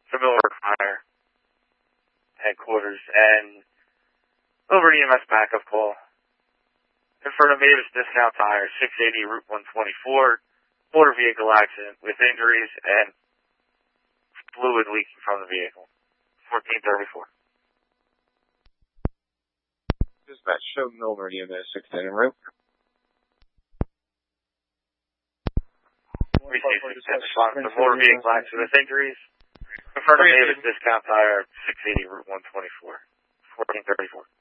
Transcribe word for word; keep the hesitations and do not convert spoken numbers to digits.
Familiar Fire headquarters, and over E M S backup call. In front of Mavis Discount Tire, six eighty Route one twenty-four, motor vehicle accident with injuries and fluid leaking from the vehicle. fourteen thirty-four. Dispatch, show Milner, E M S six ten en route. The motor vehicle accident with injuries. In front of Mavis Discount Tire, six eighty Route one twenty-four. fourteen thirty-four.